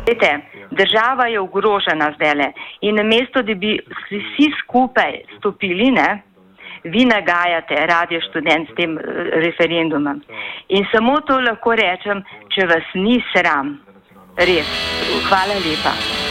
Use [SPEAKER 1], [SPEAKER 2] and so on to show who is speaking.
[SPEAKER 1] Država je ogrožena zdajle in namesto, da bi vsi skupaj stopili, ne, vi nagajate Radio Študent s tem referendumom. In samo to lahko rečem, če vas ni sram. Res. Hvala lepa.